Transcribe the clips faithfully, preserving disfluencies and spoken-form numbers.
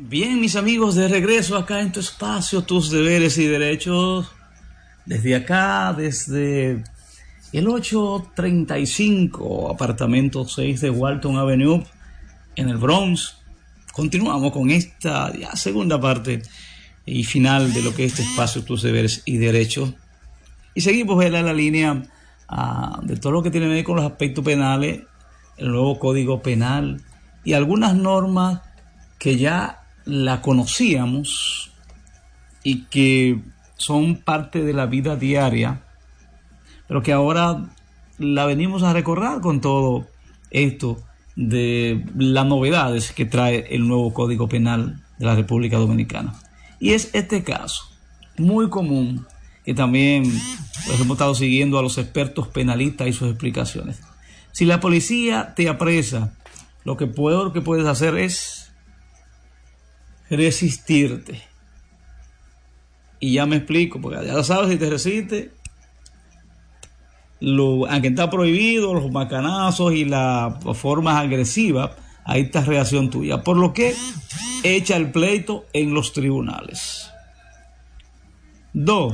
Bien, mis amigos, de regreso acá en tu espacio, tus deberes y derechos. Desde acá, desde el ochocientos treinta y cinco, apartamento seis de Walton Avenue, en el Bronx. Continuamos con esta ya segunda parte y final de lo que es este espacio, tus deberes y derechos. Y seguimos en la línea uh, de todo lo que tiene que ver con los aspectos penales, el nuevo Código Penal y algunas normas que ya la conocíamos y que son parte de la vida diaria, pero que ahora la venimos a recordar con todo esto de las novedades que trae el nuevo Código Penal de la República Dominicana. Y es este caso, muy común, que también pues, hemos estado siguiendo a los expertos penalistas y sus explicaciones. Si la policía te apresa, lo que peor que puedes hacer es resistirte. Y ya me explico, porque ya sabes, si te resistes, lo, aunque está prohibido, los macanazos y las formas agresivas, ahí está reacción tuya. Por lo que echa el pleito en los tribunales. Dos,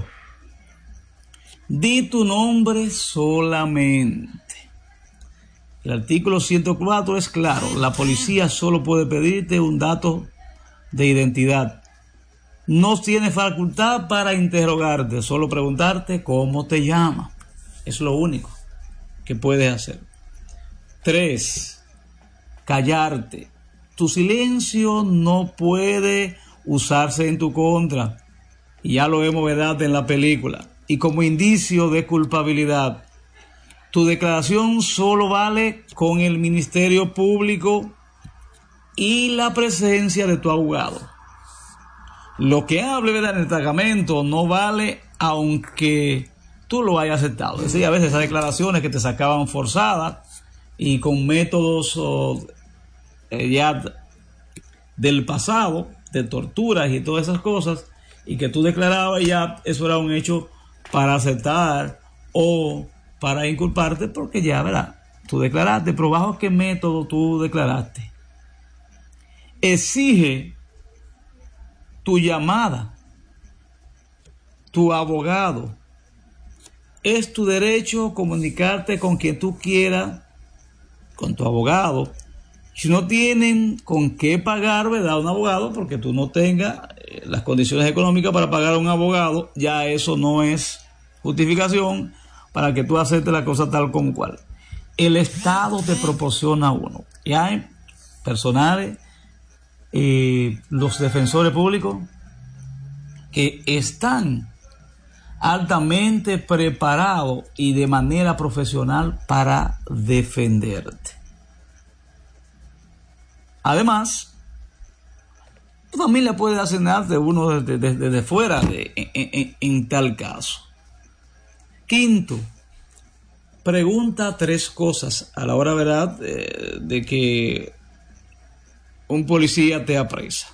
di tu nombre solamente. El artículo ciento cuatro es claro, la policía solo puede pedirte un dato de identidad. No tiene facultad para interrogarte, solo preguntarte cómo te llamas. Es lo único que puedes hacer. Tres, callarte. Tu silencio no puede usarse en tu contra. Y ya lo vemos, ¿verdad?, en la película. Y como indicio de culpabilidad. Tu declaración solo vale con el Ministerio Público y la presencia de tu abogado. Lo que hable, ¿verdad?, en el destacamento no vale aunque tú lo hayas aceptado. Es decir, a veces esas declaraciones que te sacaban forzadas y con métodos oh, eh, ya del pasado, de torturas y todas esas cosas, y que tú declarabas y ya eso era un hecho para aceptar o para inculparte, porque ya, ¿verdad?, tú declaraste, pero ¿bajo qué método tú declaraste? Exige tu llamada, tu abogado. Es tu derecho comunicarte con quien tú quieras, con tu abogado. Si no tienen con qué pagar, ¿verdad?, un abogado, porque tú no tengas eh, las condiciones económicas para pagar a un abogado, ya eso no es justificación para que tú aceptes la cosa tal como cual. El Estado te proporciona uno. Y hay personales, eh, los defensores públicos, que están altamente preparados y de manera profesional para defenderte. Además, tu familia puede asignarte uno desde, desde, desde fuera de, en, en, en tal caso. Quinto, pregunta tres cosas a la hora, ¿verdad?, de, de que un policía te apresa.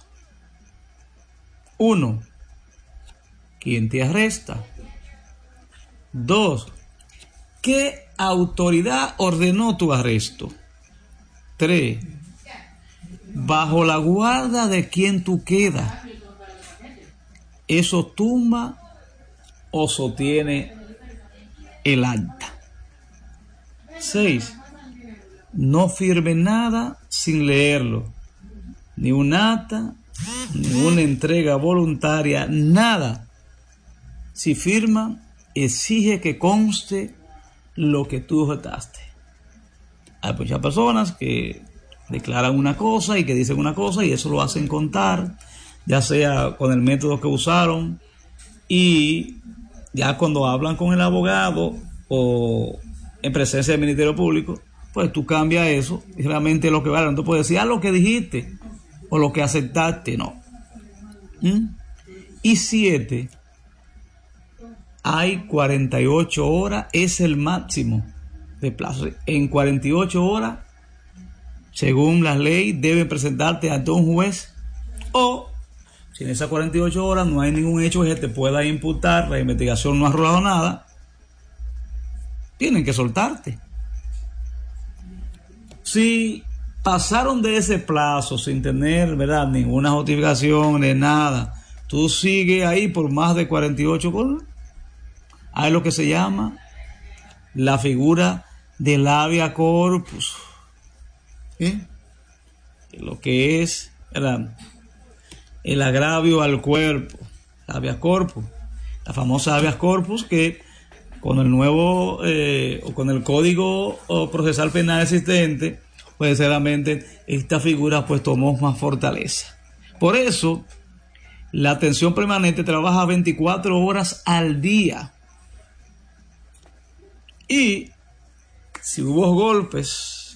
Uno, ¿quién te arresta? Dos, ¿qué autoridad ordenó tu arresto? Tres, ¿bajo la guarda de quién tú quedas? ¿Eso tumba o sostiene el acta? Seis, no firme nada sin leerlo, ni un acta, ni una entrega voluntaria, nada. Si firma, exige que conste lo que tú votaste. Hay muchas personas que declaran una cosa y que dicen una cosa y eso lo hacen contar, ya sea con el método que usaron, y ya cuando hablan con el abogado o en presencia del Ministerio Público, pues tú cambias eso y realmente lo que vale. No te puedes decir, ah, lo que dijiste o lo que aceptaste, no. ¿Mm? Y siete, hay cuarenta y ocho horas, es el máximo de plazo. En cuarenta y ocho horas, según la ley, deben presentarte ante un juez, o si en esas cuarenta y ocho horas no hay ningún hecho que te pueda imputar, la investigación no ha arrojado nada, tienen que soltarte. Si pasaron de ese plazo sin tener, ¿verdad?, ninguna justificación de nada, tú sigues ahí por más de cuarenta y ocho horas, hay lo que se llama la figura del habeas corpus, ¿sí? Lo que es, ¿verdad?, el agravio al cuerpo, habeas corpus, la famosa habeas corpus que con el nuevo eh, o con el código procesal penal existente, pues sinceramente esta figura pues tomó más fortaleza. Por eso la atención permanente trabaja veinticuatro horas al día. Y si hubo golpes,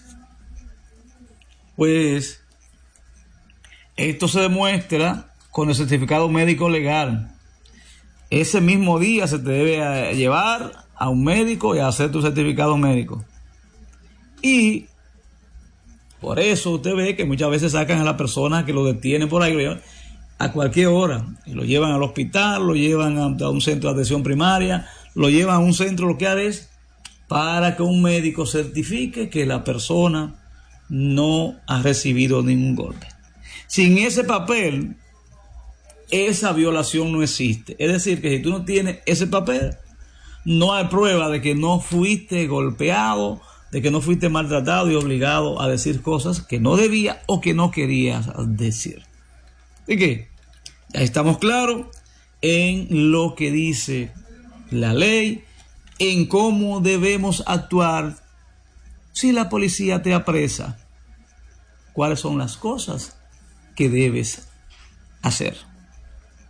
pues esto se demuestra con el certificado médico legal. Ese mismo día se te debe llevar a un médico y hacer tu certificado médico. Y por eso usted ve que muchas veces sacan a la persona que lo detiene por ahí a cualquier hora. Y lo llevan al hospital, lo llevan a un centro de atención primaria, lo llevan a un centro, lo que hace es para que un médico certifique que la persona no ha recibido ningún golpe. Sin ese papel, esa violación no existe. Es decir, que si tú no tienes ese papel, no hay prueba de que no fuiste golpeado, de que no fuiste maltratado y obligado a decir cosas que no debías o que no querías decir. Así que ya estamos claros en lo que dice la ley, en cómo debemos actuar si la policía te apresa, cuáles son las cosas que debes hacer.